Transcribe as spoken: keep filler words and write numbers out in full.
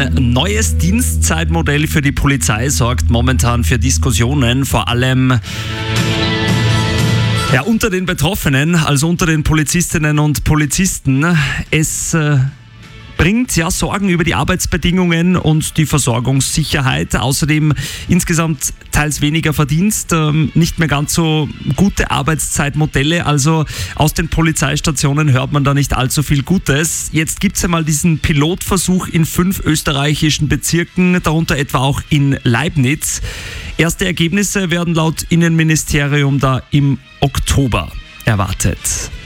Ein neues Dienstzeitmodell für die Polizei sorgt momentan für Diskussionen, vor allem ja, unter den Betroffenen, also unter den Polizistinnen und Polizisten. Es äh, bringt ja Sorgen über die Arbeitsbedingungen und die Versorgungssicherheit. Außerdem insgesamt teils weniger Verdienst, ähm, nicht mehr ganz so gute Arbeitszeitmodelle. Also aus den Polizeistationen hört man da nicht allzu viel Gutes. Jetzt gibt es einmal diesen Pilotversuch in fünf österreichischen Bezirken, darunter etwa auch in Leibniz. Erste Ergebnisse werden laut Innenministerium da im Oktober erwartet.